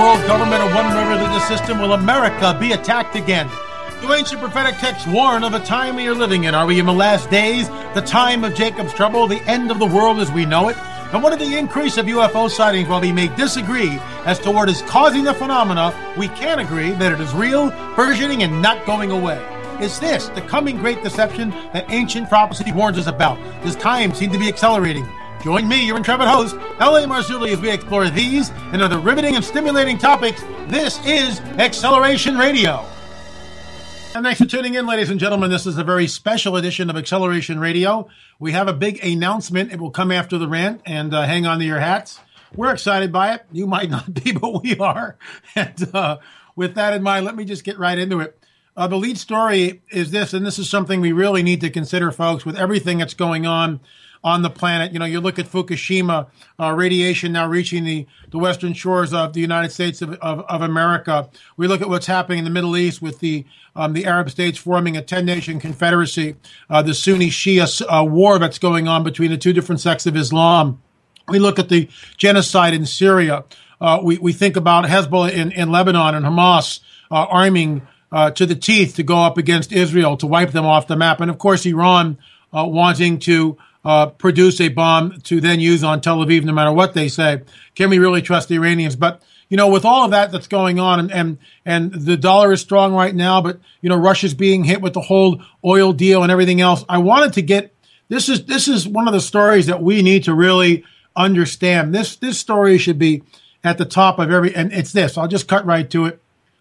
world government of one religious system will America be attacked again? Do ancient prophetic texts warn of a time we are living in? Are we in the last days, the time of Jacob's trouble, the end of the world as we know it? And what of the increase of UFO sightings? While we may disagree as to what is causing the phenomena, we can agree that it is real, burgeoning, and not going away. Is this the coming great deception that ancient prophecy warns us about? Does time seem to be accelerating? Join me, your intrepid host, L.A. Marzulli, as we explore these and other riveting and stimulating topics. This is Acceleration Radio. And thanks for tuning in, ladies and gentlemen. This is a very special edition of Acceleration Radio. We have a big announcement. It will come after the rant, and hang on to your hats. We're excited by it. You might not be, but we are. And with that in mind, let me just get right into it. The lead story is this, and this is something we really need to consider, folks, with everything that's going on the planet. You know, you look at Fukushima, radiation now reaching the western shores of the United States of America. We look at what's happening in the Middle East with the Arab states forming a 10-nation confederacy, the Sunni-Shia war that's going on between the two different sects of Islam. We look at the genocide in Syria. We think about Hezbollah in Lebanon and Hamas arming to the teeth to go up against Israel to wipe them off the map. And, of course, Iran wanting to produce a bomb to then use on Tel Aviv, no matter what they say. Can we really trust the Iranians? But, you know, with all of that that's going on, and the dollar is strong right now, but, you know, Russia's being hit with the whole oil deal and everything else. I wanted to get, this is one of the stories that we need to really understand. This story should be at the top of and it's this. I'll just cut right to it.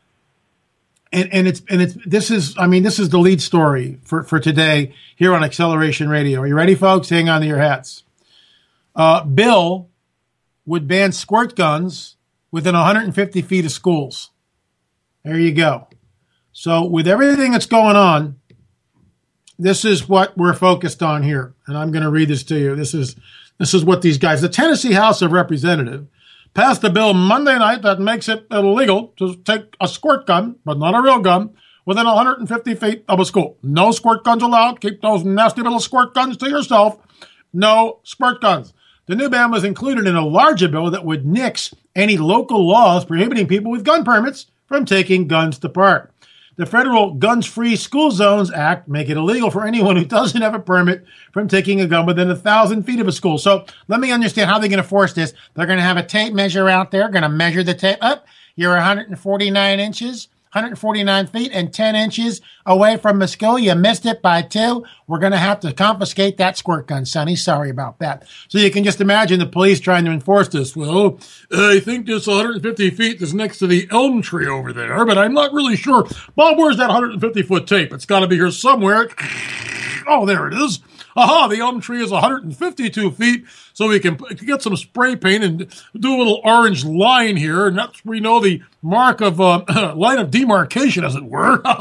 This is the lead story for today here on Acceleration Radio. Are you ready, folks? Hang on to your hats. Bill would ban squirt guns within 150 feet of schools. There you go. So with everything that's going on, this is what we're focused on here. And I'm going to read this to you. This is what these guys, the Tennessee House of Representatives, passed a bill Monday night that makes it illegal to take a squirt gun, but not a real gun, within 150 feet of a school. No squirt guns allowed. Keep those nasty little squirt guns to yourself. No squirt guns. The new ban was included in a larger bill that would nix any local laws prohibiting people with gun permits from taking guns to park. The Federal Guns-Free School Zones Act make it illegal for anyone who doesn't have a permit from taking a gun within 1,000 feet of a school. So let me understand how they're going to force this. They're going to have a tape measure out there, going to measure the tape up. You're 149 feet and 10 inches away from the school. You missed it by 2. We're going to have to confiscate that squirt gun, Sonny. Sorry about that. So you can just imagine the police trying to enforce this. Well, I think this 150 feet is next to the elm tree over there, but I'm not really sure. Bob, where's that 150-foot tape? It's got to be here somewhere. Oh, there it is. Aha, the elm tree is 152 feet, so we can get some spray paint and do a little orange line here, and that's, we know, the mark of line of demarcation, as it were.